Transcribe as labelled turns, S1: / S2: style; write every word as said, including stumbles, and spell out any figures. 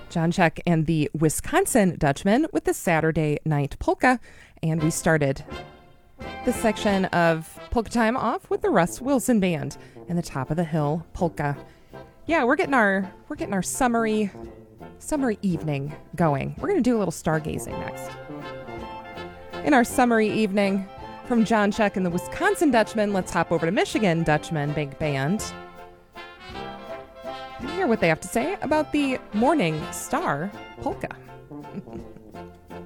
S1: John Check and the Wisconsin Dutchman with the Saturday Night Polka. And we started this section of Polka Time off with the Russ Wilson Band and the Top of the Hill Polka. Yeah, we're getting our we're getting our summery summery evening going. We're going to do a little stargazing next. In our summery evening from John Check and the Wisconsin Dutchman, let's hop over to Michigan Dutchman Big Band and hear what they have to say about the Morning Star Polka.